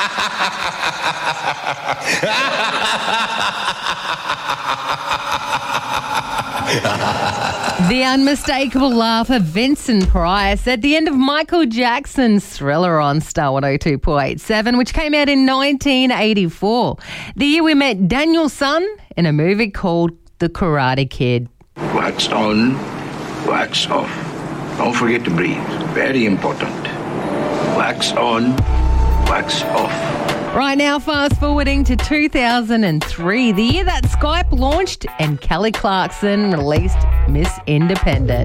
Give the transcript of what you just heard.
The unmistakable laugh of Vincent Price at the end of Michael Jackson's Thriller on Star 102.7, which came out in 1984. The year we met Daniel San in a movie called The Karate Kid. Wax on, wax off. Don't forget to breathe. Very important. Wax on, wax off. Right now, fast forwarding to 2003, the year that Skype launched and Kelly Clarkson released Miss Independent.